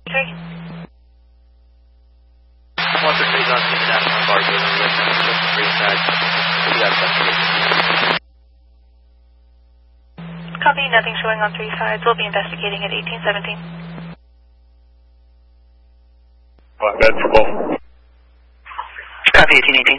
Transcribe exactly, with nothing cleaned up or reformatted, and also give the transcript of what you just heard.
Three. one for three on National Guard, just three side. We got investigation. Copy, nothing showing on three sides. We'll be investigating at eighteen seventeen. Well, that's for both. Copy, eighteen eighteen.